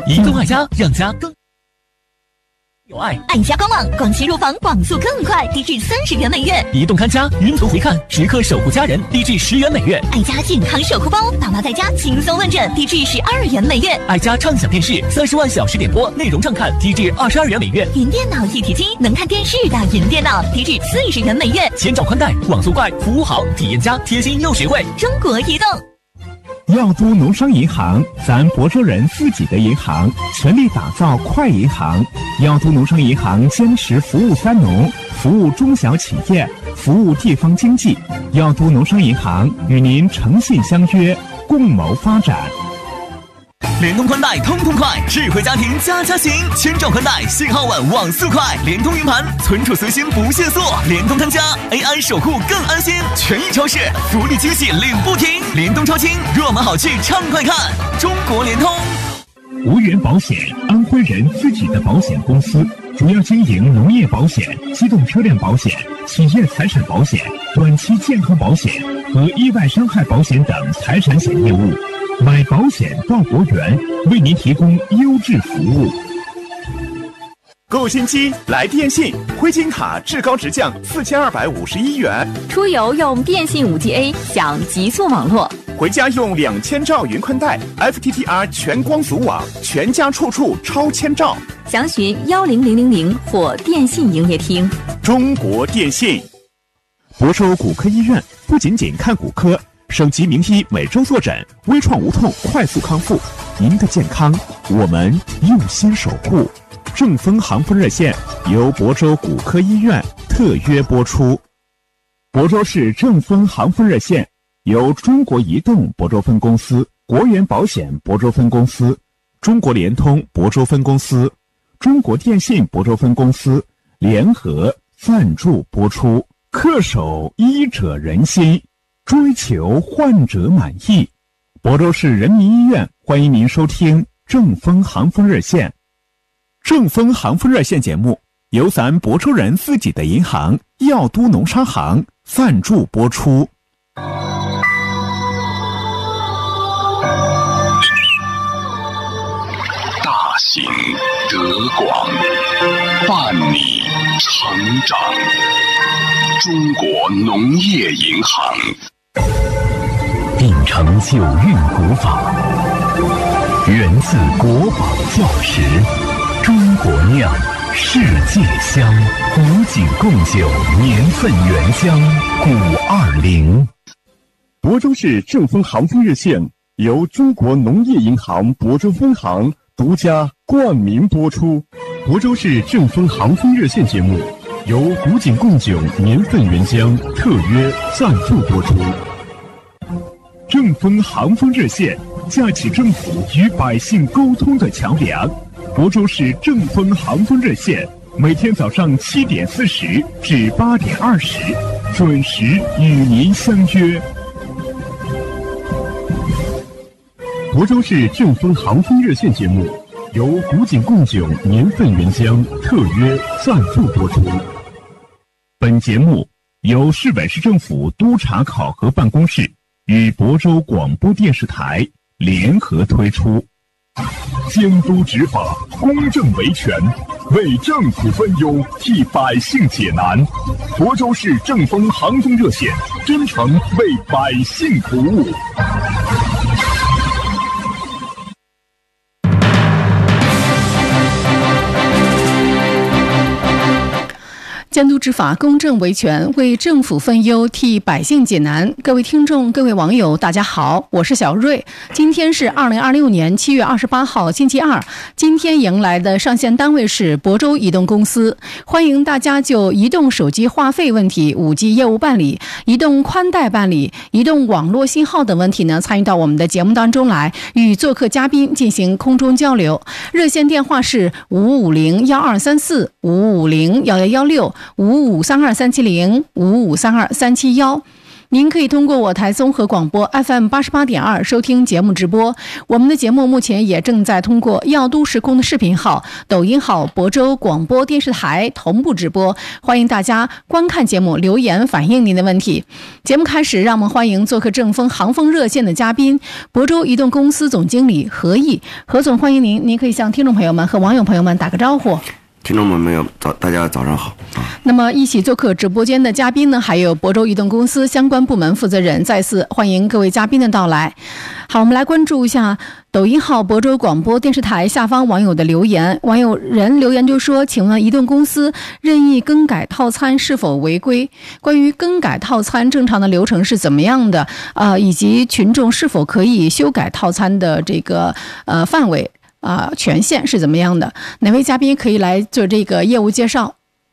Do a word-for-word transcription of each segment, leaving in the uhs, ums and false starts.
移动爱家，让家更有爱。 爱家官网，广信入房，网速更快，低至三十元每月。 移动看家，云图回看，时刻守护家人，低至十元每月。 爱家健康守护包，爸妈在家轻松问诊，低至十二元每月。 爱家畅享电视，三十万小时点播，内容畅看，低至二十二元每月。 云电脑一体机，能看电视的云电脑，低至四十元每月。 千兆宽带，网速快，服务好，体验佳，贴心又实惠。 中国移动。 耀都农商银行，咱亳州人自己的银行，全力打造快银行。耀都农商银行坚持服务三农，服务中小企业，服务地方经济。耀都农商银行与您诚信相约，共谋发展。 联通宽带通通快，智慧家庭家家行。千兆宽带，信号稳，网速快。联通云盘，存储随心不限速。联通看家 ，A I 守护更安心。权益超市，福利惊喜领不停。联通超轻，若买好去畅快看。中国联通。 无源保险，安徽人自己的保险公司，主要经营农业保险、机动车辆保险、企业财产保险、短期健康保险和意外伤害保险等财产险业务。买保险到国源，为您提供优质服务。 购新机来电信，灰金卡至高直降四千二百五十一元。 出游用电信 五 G A 享极速网络， 回家用两千兆云宽带 F T T R 全光组网，全家处处超千兆。 详询幺零零零零或电信营业厅。 中国电信。 亳州骨科医院不仅仅看骨科，省级名医每周坐诊，微创无痛快速康复。您的健康，我们用心守护。正风航风热线由亳州骨科医院特约播出。亳州市正风航风热线由中国移动亳州分公司、国源保险亳州分公司、中国联通亳州分公司、中国电信亳州分公司联合赞助播出。恪守医者仁心，追求患者满意。亳州市人民医院欢迎您收听正风航风热线。正风航风热线节目由咱亳州人自己的银行耀都农商行赞助播出。 大行德广，伴你成长。中国农业银行。 秉承九韵古法，源自国宝教识，中国酿，世界香，古井贡酒，年份原香，古二零。 亳州市正风航风热线由中国农业银行亳州分行独家冠名播出。亳州市正风航风热线节目由古井贡酒年份原香特约赞助播出。正风航风热线架起政府与百姓沟通的桥梁。亳州市正风航风热线每天早上七点四十至八点二十准时与您相约。亳州市正风航风热线节目由古井贡酒年份原香特约赞助播出。本节目由市委市政府督察考核办公室与亳州广播电视台联合推出。监督执法，公正维权，为政府分忧，替百姓解难。亳州市正风航风热线真诚为百姓服务。 监督执法，公正维权，为政府分忧，替百姓解难。各位听众，各位网友，大家好，我是小瑞。今天是二零二六年七月二十八号，星期二。今天迎来的上线单位是亳州移动公司，欢迎大家就移动手机话费问题、五 G 业务办理、移动宽带办理、移动网络信号等问题呢，参与到我们的节目当中来，与做客嘉宾进行空中交流。热线电话是五五零幺二三四、五五零幺幺幺六。五五三二三七零、五五三二三七幺， 您可以通过我台综合广播 F M 八十八点二收听节目直播。我们的节目目前也正在通过药都时空的视频号、抖音号、亳州广播电视台同步直播，欢迎大家观看节目，留言反映您的问题。节目开始，让我们欢迎做客正风航风热线的嘉宾，亳州移动公司总经理何毅。何总，欢迎您，您可以向听众朋友们和网友朋友们打个招呼。 听众朋友们，早，大家早上好。 那么一起做客直播间的嘉宾呢，还有亳州移动公司相关部门负责人，再次欢迎各位嘉宾的到来。好，我们来关注一下抖音号亳州广播电视台下方网友的留言。网友人留言就说：“请问移动公司任意更改套餐是否违规？关于更改套餐正常的流程是怎么样的？呃，以及群众是否可以修改套餐的这个呃范围？”啊、呃，权限是怎么样的？哪位嘉宾可以来做这个业务介绍？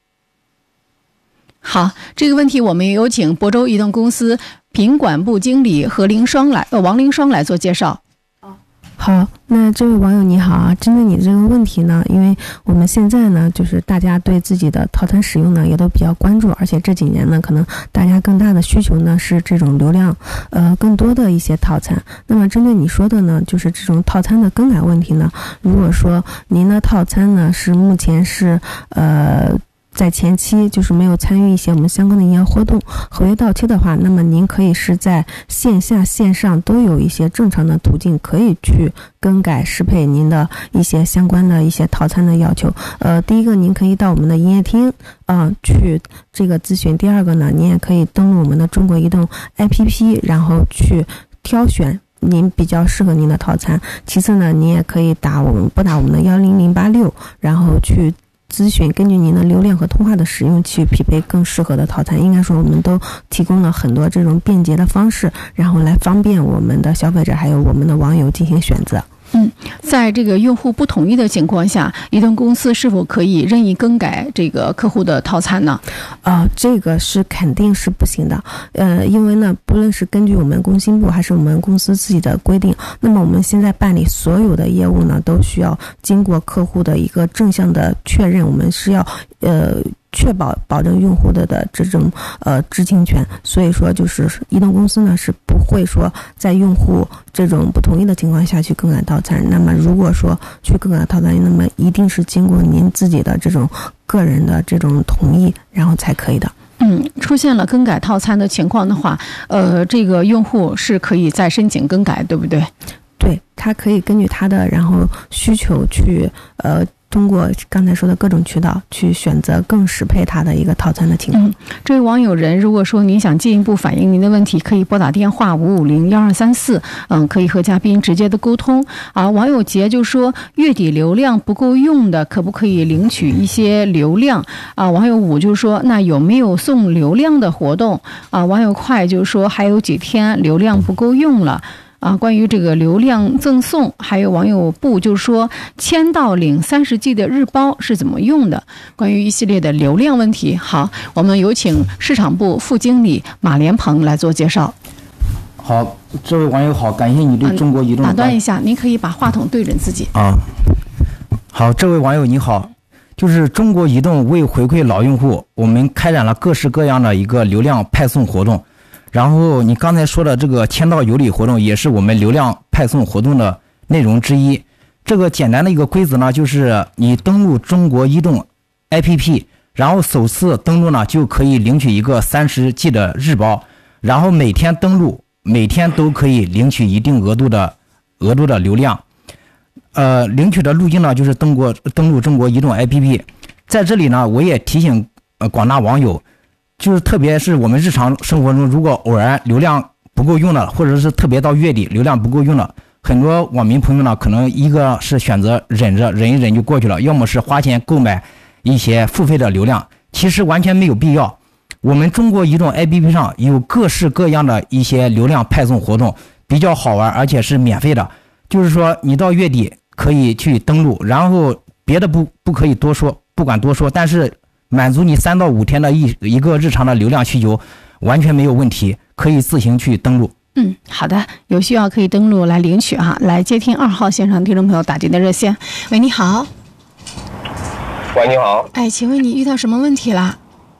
好，这个问题我们有请亳州移动公司品管部经理何凌双来，呃，王凌双来做介绍。 好，那这位网友你好啊，针对你这个问题呢，因为我们现在呢，就是大家对自己的套餐使用呢也都比较关注，而且这几年呢，可能大家更大的需求呢是这种流量，呃，更多的一些套餐。那么针对你说的呢，就是这种套餐的更改问题呢，如果说您的套餐呢是目前是呃。在前期就是没有参与一些我们相关的营销活动，合约到期的话，那么您可以是在线下线上都有一些正常的途径可以去更改适配您的一些相关的一些套餐的要求。呃，第一个您可以到我们的营业厅啊、呃、去这个咨询，第二个呢，您也可以登录我们的中国移动 A P P， 然后去挑选您比较适合您的套餐。其次呢，您也可以打我们拨打我们的幺零零八六，然后去咨询，根据您的流量和通话的使用去匹配更适合的套餐。应该说我们都提供了很多这种便捷的方式，然后来方便我们的消费者还有我们的网友进行选择。 嗯，在这个用户不同意的情况下，移动公司是否可以任意更改这个客户的套餐呢？ 啊、呃，这个是肯定是不行的。呃，因为呢，不论是根据我们工信部还是我们公司自己的规定，那么我们现在办理所有的业务呢，都需要经过客户的一个正向的确认，我们是要呃。确保保证用户的的这种呃知情权，所以说就是移动公司呢是不会说在用户这种不同意的情况下去更改套餐。那么如果说去更改套餐，那么一定是经过您自己的这种个人的这种同意，然后才可以的。 嗯，出现了更改套餐的情况的话，呃，这个用户是可以再申请更改，对不对？ 对，他可以根据他的然后需求去呃。通过刚才说的各种渠道去选择更适配他的一个套餐的情况。 嗯，这位网友人，如果说您想进一步反映您的问题，可以拨打电话五五零幺二三四，嗯，可以和嘉宾直接的沟通。啊，网友杰就说月底流量不够用的，可不可以领取一些流量？啊，网友五就说那有没有送流量的活动？啊，网友快就说还有几天流量不够用了。啊，关于这个流量赠送，还有网友部就是说签到领三十 G 的日包是怎么用的？关于一系列的流量问题，好，我们有请市场部副经理马连鹏来做介绍。 好，这位网友好，感谢你对中国移动、 嗯、打断一下，您可以把话筒对准自己啊。好，这位网友你好，就是中国移动为回馈老用户，我们开展了各式各样的一个流量派送活动。然后你刚才说的这个签到有礼活动也是我们流量派送活动的内容之一。这个简单的一个规则呢，就是你登录中国移动 A P P， 然后首次登录呢就可以领取一个三十 G 的日包，然后每天登录每天都可以领取一定额度的额度的流量。呃，领取的路径呢就是登过登录中国移动 A P P。在这里呢，我也提醒呃广大网友。就是特别是我们日常生活中，如果偶然流量不够用了，或者是特别到月底流量不够用了，很多网民朋友呢，可能一个是选择忍着忍一忍就过去了，要么是花钱购买一些付费的流量，其实完全没有必要。我们中国移动 A P P 上有各式各样的一些流量派送活动，比较好玩，而且是免费的。就是说你到月底可以去登录，然后别的不不可以多说，不管多说，但是满足你三到五天的一一个日常的流量需求，完全没有问题，可以自行去登录。 嗯，好的，有需要可以登录来领取哈。来接听二号线上听众朋友打进的热线。喂，你好。 喂，你好。 哎，请问你遇到什么问题啦？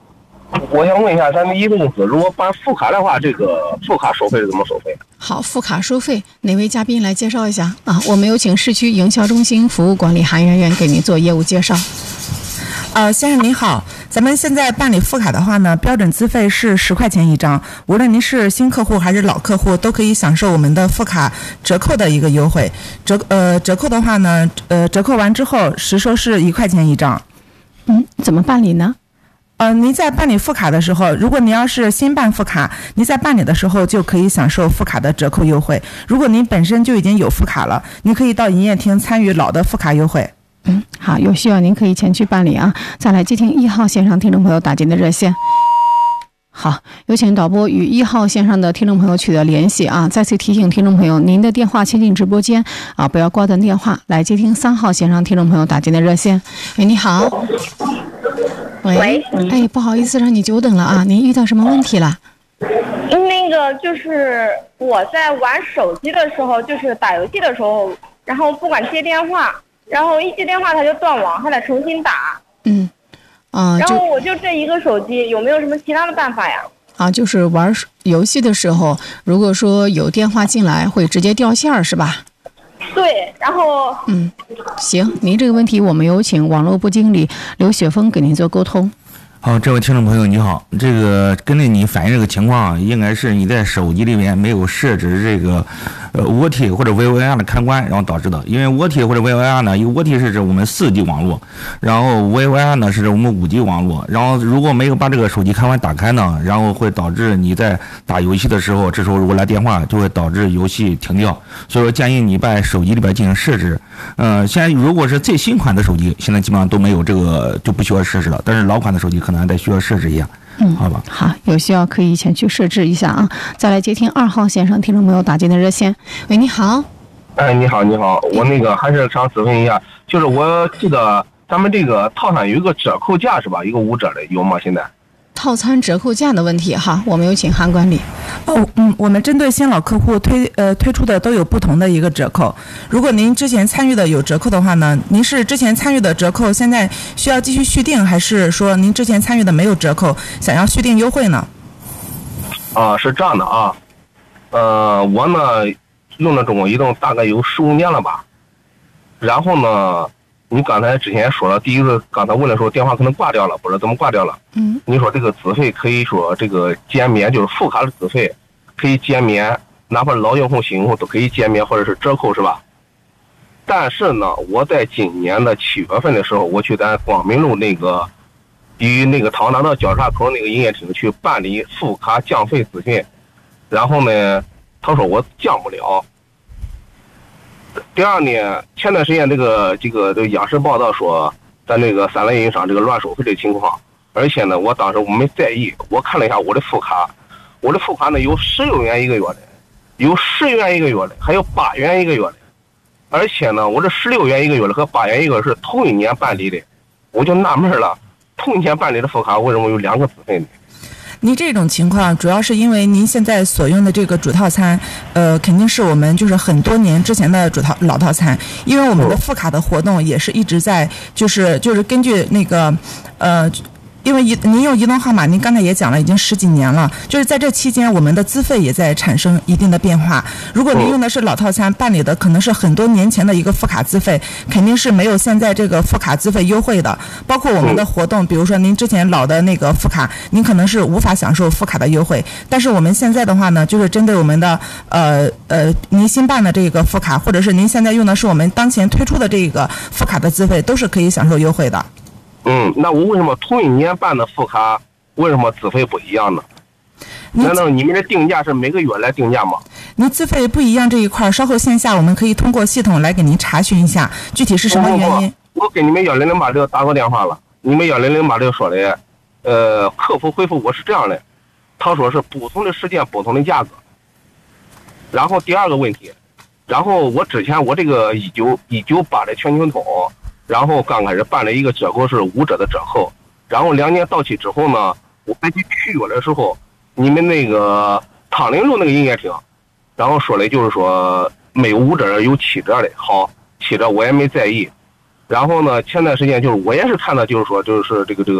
我想问一下，咱的一个公司如果办副卡的话，这个副卡收费是怎么收费？ 好，副卡收费，哪位嘉宾来介绍一下啊？我们有请市区营销中心服务管理韩媛媛给您做业务介绍。 呃，先生您好，咱们现在办理副卡的话呢，标准资费是十块钱一张，无论您是新客户还是老客户，都可以享受我们的副卡折扣的一个优惠。折呃折扣的话呢，呃折扣完之后实收是一块钱一张。 嗯，怎么办理呢？ 呃，您在办理副卡的时候，如果您要是新办副卡，您在办理的时候就可以享受副卡的折扣优惠。如果您本身就已经有副卡了，您可以到营业厅参与老的副卡优惠。 嗯，好，有需要您可以前去办理啊。再来接听一号线上听众朋友打进的热线。好，有请导播与一号线上的听众朋友取得联系啊。再次提醒听众朋友，您的电话切进直播间啊，不要挂断电话。来接听三号线上听众朋友打进的热线。喂，你好。喂，哎，不好意思让你久等了啊，您遇到什么问题了？ 那个就是我在玩手机的时候，就是打游戏的时候，然后不管接电话，然后一接电话它就断网，还得重新打。 嗯，啊、呃， 然后我就这一个手机，有没有什么其他的办法呀？ 啊，就是玩游戏的时候，如果说有电话进来，会直接掉线儿，是吧？ 对，然后嗯，行，您这个问题我们有请网络部经理刘雪峰给您做沟通。 好，这位听众朋友你好，这个根据你反映这个情况，应该是你在手机里面没有设置这个呃 O T 或者 V O I R 的开关，然后导致的。因为 O T 或者 V O I R 呢，一个 O T 是指我们 四 G 网络，然后 V O I R 呢是指我们 五 G 网络。然后如果没有把这个手机开关打开呢，然后会导致你在打游戏的时候，这时候如果来电话，就会导致游戏停掉。所以说建议你在手机里边进行设置。呃，现在如果是最新款的手机，现在基本上都没有这个，就不需要设置了。但是老款的手机可能还得需要设置一下。 嗯， 好吧。 好，有需要可以前去设置一下啊。再来接听二号线上听众朋友打进的热线。喂，你好。 哎，你好，你好，我那个还是想咨询一下，就是我记得咱们这个套餐有一个折扣价是吧？一个五折的有吗？现在？ 套餐折扣价的问题哈，我们有请韩管理。 哦，嗯，我们针对新老客户推呃推出的都有不同的一个折扣。如果您之前参与的有折扣的话呢，您是之前参与的折扣，现在需要继续续订，还是说您之前参与的没有折扣，想要续订优惠呢？ 啊，是这样的啊，呃，我呢用的中国移动大概有十五年了吧，然后呢。你刚才之前说了，第一个刚才问的时候电话可能挂掉了，不知道怎么挂掉了。 嗯， 你说这个资费可以说这个减免，就是副卡的资费可以减免，哪怕老用户、新用户都可以减免或者是折扣，是吧？但是呢，我在今年的七月份的时候，我去咱光明路那个与那个唐大道交叉口那个营业厅去办理副卡降费咨询，然后呢，他说我降不了。第二呢，前段时间这个这个这个央视报道说，咱这个三类运营商这个乱收费的情况，而且呢，我当时我没在意，我看了一下我的副卡，我的副卡呢有十六元一个月的，有十元一个月的，还有八元一个月的，而且呢，我这十六元一个月的和八元一个月是同一年办理的，我就纳闷了，同一年办理的副卡为什么有两个资费呢？ 您这种情况主要是因为您现在所用的这个主套餐，呃，肯定是我们就是很多年之前的主套老套餐，因为我们的副卡的活动也是一直在，就是就是根据那个，呃。因为移您用移动号码，您刚才也讲了，已经十几年了，就是在这期间，我们的资费也在产生一定的变化。如果您用的是老套餐，办理的可能是很多年前的一个副卡资费，肯定是没有现在这个副卡资费优惠的。包括我们的活动，比如说您之前老的那个副卡，您可能是无法享受副卡的优惠。但是我们现在的话呢，就是针对我们的呃呃您新办的这个副卡，或者是您现在用的是我们当前推出的这个副卡的资费，都是可以享受优惠的。 嗯，那我为什么同一年办的副卡为什么资费不一样呢？难道你们的定价是每个月来定价吗？ 您资费不一样这一块，稍后线下我们可以通过系统来给您查询一下具体是什么原因。 我, 我给你们幺零零八六打过电话了，你们幺零零八六说的，呃，客服回复我是这样的，他说是不同的时间不同的价格。然后第二个问题，然后我之前我这个一九一九八的全球通。然后刚开始办了一个折扣是五折的折扣，然后两年到期之后呢，我再去续约的时候，你们那个汤林路那个营业厅，然后说的就是说没有五折有七折的，好，七折我也没在意。然后呢，前段时间就是我也是看到就是说就是这个这个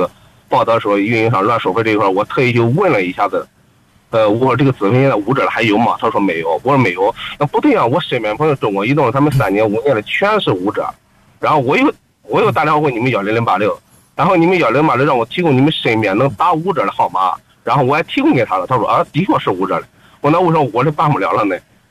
报道说运营商乱收费这一块，我特意就问了一下子，呃，我说这个资费现在五折了还有吗？他说没有。我说没有，那不对啊，我身边朋友中国移动他们三年五年的全是五折，然后我又我又打电话问你们幺零零八六，然后你们幺零八六让我提供你们身边能打五折的号码，然后我还提供给他了，他说啊的确是五折的，我那为什么我这办不了了呢？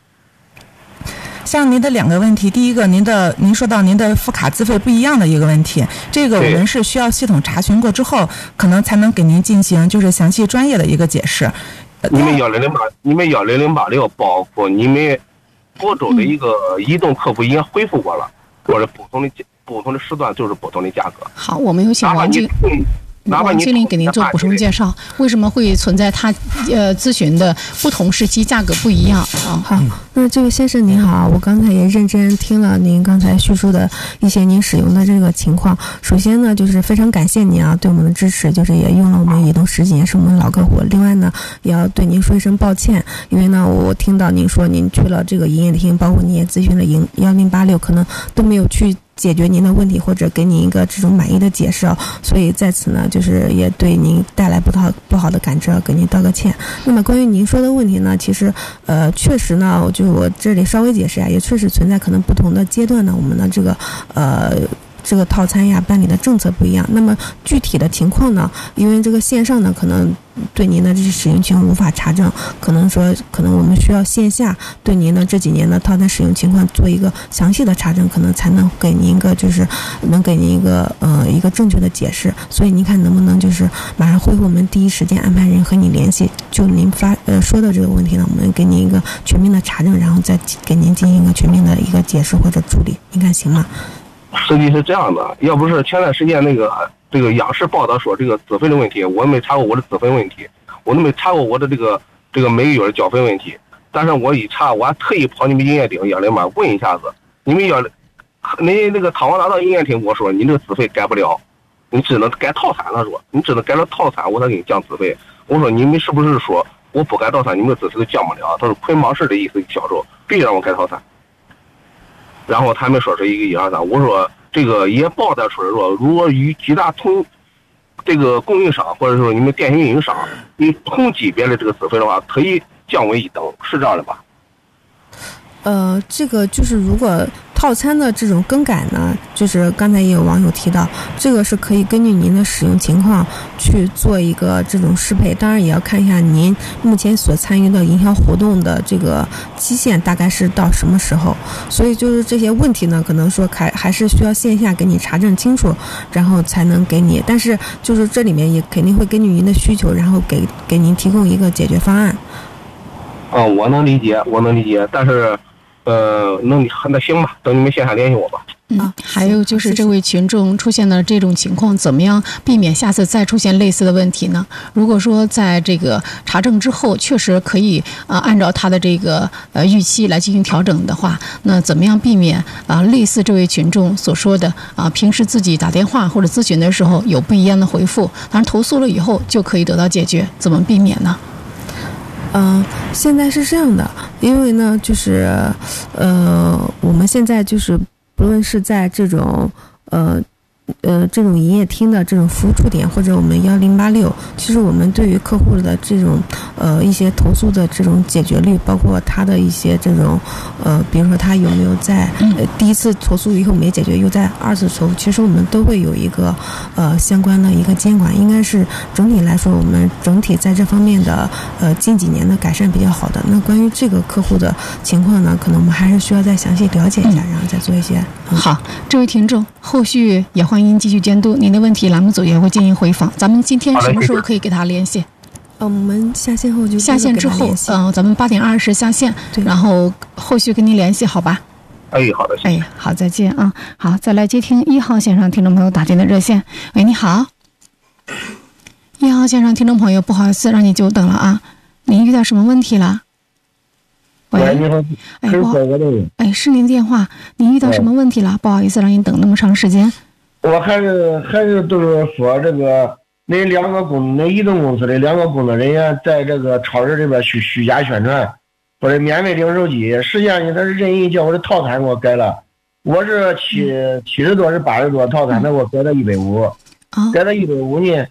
像您的两个问题，第一个，您的您说到您的副卡资费不一样的一个问题，这个我们是需要系统查询过之后，可能才能给您进行就是详细专业的一个解释。 你们幺零零八，你们幺零零八六，包括你们福州的一个移动客服已经回复过了，说是不同的不同的时段就是不同的价格。 好，我们有请王经王经理给您做补充介绍，为什么会存在他呃咨询的不同时期价格不一样啊？ 好，那这位先生您好，我刚才也认真听了您刚才叙述的一些您使用的这个情况。首先呢，就是非常感谢您啊对我们的支持，就是也用了我们移动十几年，是我们老客户。另外呢，也要对您说一声抱歉，因为呢，我听到您说您去了这个营业厅，包括您也咨询了营幺零八六，可能都没有去解决您的问题，或者给您一个这种满意的解释啊，所以在此呢，就是也对您带来不好不好的感知，给您道个歉。那么关于您说的问题呢，其实呃确实呢，就我这里稍微解释啊，也确实存在可能不同的阶段呢，我们的这个呃。这个套餐呀，办理的政策不一样。那么具体的情况呢，因为这个线上呢，可能对您的这些使用情况无法查证，可能说，可能我们需要线下对您的这几年的套餐使用情况做一个详细的查证，可能才能给您一个就是能给您一个呃一个正确的解释。所以您看能不能就是马上恢复我们第一时间安排人和你联系，就您发呃说的这个问题呢，我们给您一个全面的查证，然后再给您进行一个全面的一个解释或者处理，您看行吗？ 实际是这样的，要不是前段时间那个这个央视报道说这个资费的问题，我没查过我的资费问题，我都没查过我的这个这个每个月的缴费问题。但是我一查，我还特意跑你们营业厅幺零八问一下子，你们要那那个汤王大道营业厅跟我说，你这个资费改不了，你只能改套餐了，说你只能改了套餐，我才给你降资费。我说你们是不是说我不改套餐，你们的资费都降不了？他说捆绑式的意思销售必须让我改套餐。然后他们说是一个一二三，我说这个也报道出来说，如果与几大同这个供应商或者说你们电信运营商与同级别的这个资费的话，可以降为一等，是这样的吧？ 呃，这个就是如果套餐的这种更改呢，就是刚才也有网友提到，这个是可以根据您的使用情况去做一个这种适配，当然也要看一下您目前所参与的营销活动的这个期限大概是到什么时候，所以就是这些问题呢，可能说还还是需要线下给你查证清楚，然后才能给你，但是就是这里面也肯定会根据您的需求，然后给给您提供一个解决方案。 嗯，我能理解，我能理解，但是。呃，能那行吧，等你们线下联系我吧。 嗯，还有就是这位群众出现的这种情况，怎么样避免下次再出现类似的问题呢？如果说在这个查证之后，确实可以啊、呃、按照他的这个呃预期来进行调整的话，那怎么样避免啊、呃、类似这位群众所说的啊、呃、平时自己打电话或者咨询的时候有不一样的回复，当然投诉了以后就可以得到解决，怎么避免呢？ 嗯、呃，现在是这样的，因为呢，就是，呃，我们现在就是不论是在这种，呃。呃，这种营业厅的这种服务触点，或者我们幺零八六，其实我们对于客户的这种呃一些投诉的这种解决率，包括他的一些这种呃，比如说他有没有在呃第一次投诉以后没解决，又在二次投诉，其实我们都会有一个呃相关的一个监管。应该是整体来说，我们整体在这方面的呃近几年的改善比较好的。那关于这个客户的情况呢，可能我们还是需要再详细了解一下，然后再做一些。 嗯、好，这位听众，后续也欢迎继续监督您的问题，栏目组也会进行回访。咱们今天什么时候可以给他联系？ 呃，我们下线后就下线之后，嗯、呃，咱们八点二十下线，然后后续跟您联系，好吧？ 哎，好的， 哎，好，再见啊！好，再来接听一号线上听众朋友打进的热线。喂，你好，一号线上听众朋友，不好意思让你久等了啊，您遇到什么问题了？喂， 你好， 哎，不好，哎，是您电话，您遇到什么问题了？哎、不好意思让您等那么长时间。 我还是还是都是说这个，那两个公那移动公司的两个工作人员在这个超市里边虚虚假宣传，或者免费领手机，实际上呢他是任意叫我的套餐给我改了，我是七七十多是八十多套餐，他给我改到一百五，改到一百五呢，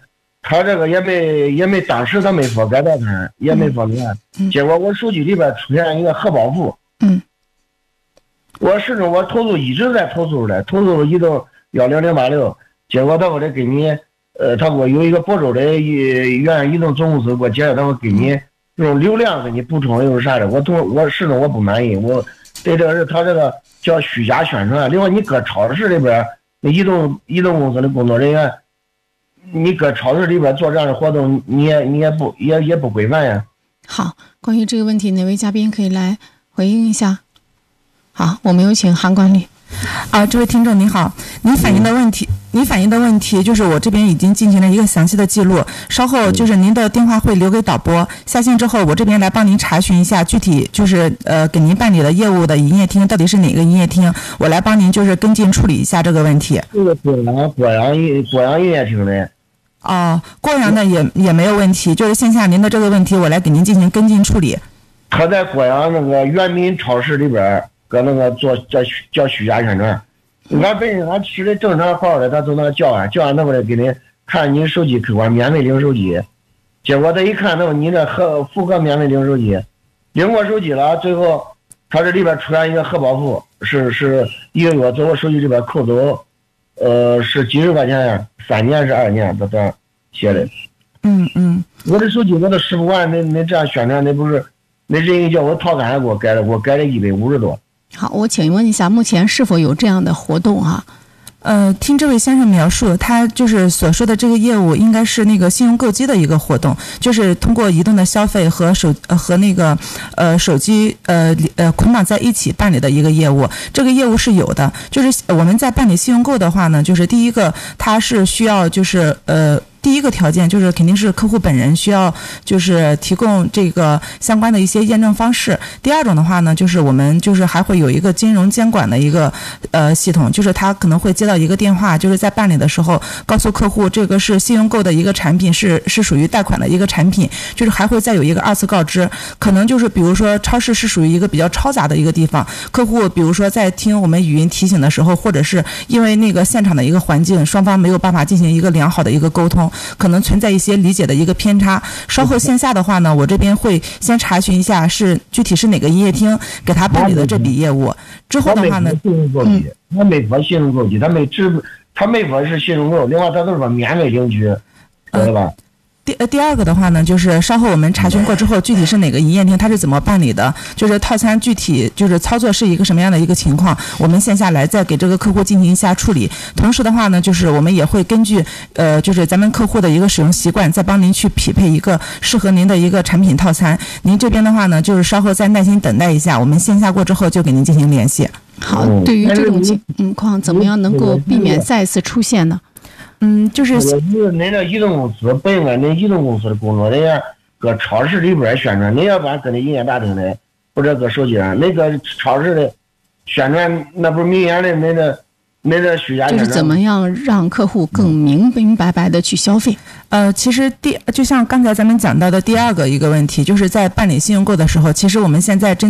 他这个也没也没当时他没说改到他，也没说改， 嗯、 结果我手机里边出现一个核保付。 嗯。 我始终我投诉一直在投诉的，投诉移动幺零零八六，结果他说的给你，呃，他给我有一个亳州的原移动总公司给我介绍，他说给你用流量给你补充又是啥的，我同我始终我不满意，我对这个是他这个叫虚假宣传。另外，你搁超市里边，那移动移动公司的工作人员，你搁超市里边做这样的活动，你也你也不也也不规范呀。 好，关于这个问题，哪位嘉宾可以来回应一下？好，我们有请韩管理。 啊，这位听众您好，您反映的问题，您反映的问题就是我这边已经进行了一个详细的记录，稍后就是您的电话会留给导播，下线之后我这边来帮您查询一下具体就是呃给您办理的业务的营业厅到底是哪个营业厅，我来帮您就是跟进处理一下这个问题。 这个郭阳郭阳郭阳营业厅的。 哦，郭阳的也也没有问题，就是线下您的这个问题我来给您进行跟进处理。 他在郭阳那个原民超市里边。搁那个做叫叫虚假宣传，俺本身俺吃的正常好的，他从那个叫俺叫俺那过来给你看你手机客观免费领手机，结果他一看到你这合符合免费领手机，领过手机了，最后他这里边出现一个核保付，是是一个月从我手机里边扣走，呃是几十块钱呀，三年是二年，他这写的。 嗯嗯， 我的手机我都使不完，那那这样宣传，那不是那人叫我套干还给我改了，给我改了一百五十多。 好，我请问一下，目前是否有这样的活动啊？ 呃，听这位先生描述，他就是所说的这个业务应该是那个信用购机的一个活动，就是通过移动的消费和手呃和那个呃手机呃呃捆绑在一起办理的一个业务。这个业务是有的，就是我们在办理信用购的话呢，就是第一个它是需要就是呃。第一个条件就是肯定是客户本人需要就是提供这个相关的一些验证方式。第二种的话呢，就是我们就是还会有一个金融监管的一个呃系统，就是他可能会接到一个电话，就是在办理的时候告诉客户这个是信用购的一个产品，是是属于贷款的一个产品，就是还会再有一个二次告知。可能就是比如说超市是属于一个比较嘈杂的一个地方，客户比如说在听我们语音提醒的时候，或者是因为那个现场的一个环境，双方没有办法进行一个良好的一个沟通，可能存在一些理解的一个偏差。稍后线下的话呢，我这边会先查询一下是具体是哪个营业厅给他办理的这笔业务。之后的话呢， 嗯，他没说信用购机，他没只他没说是信用购，另外他都是说免费领取，知道吧？ 第呃第二个的话呢，就是稍后我们查询过之后，具体是哪个营业厅，它是怎么办理的，就是套餐具体就是操作是一个什么样的一个情况，我们线下来再给这个客户进行一下处理。同时的话呢，就是我们也会根据呃就是咱们客户的一个使用习惯，再帮您去匹配一个适合您的一个产品套餐。您这边的话呢，就是稍后再耐心等待一下，我们线下过之后就给您进行联系。 好，对于这种情况，怎么样能够避免再次出现呢？ 嗯，就是那个移动公司不应该，那移动公司的工作人员搁超市里边宣传，你要不然搁那营业大厅的，或者搁手机上，那个超市的宣传，那不是明显的那个那个虚假宣传。 就是怎么样让客户更明明白白的去消费？ 呃，其实第就像刚才咱们讲到的第二个一个问题，就是在办理信用购的时候，其实我们现在针